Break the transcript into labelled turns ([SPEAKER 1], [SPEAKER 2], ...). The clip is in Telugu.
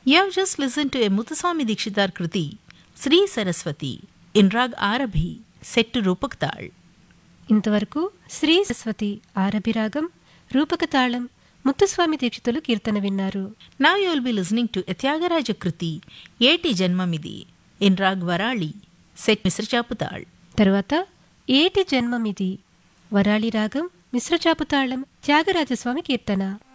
[SPEAKER 1] You have just listened to a Muthuswami Dikshitar Kriti, Sri Saraswati, in Rag Arabhi, set to Rupak Tal.
[SPEAKER 2] ఇంతవరకు శ్రీ సరస్వతి ఆరభి రాగం రూపక తాళం ముత్తుస్వామి దీక్షితులు కీర్తన విన్నారు.
[SPEAKER 1] Now you will be listening to a Tyagaraja Kriti, Eti Janmamidi, in Rag Varali, set Mr. Chaputal.
[SPEAKER 2] తరువాత ఏటి జన్మమిది వరాళి రాగం మిశ్రచాపు తాళం త్యాగరాజస్వామి కీర్తన.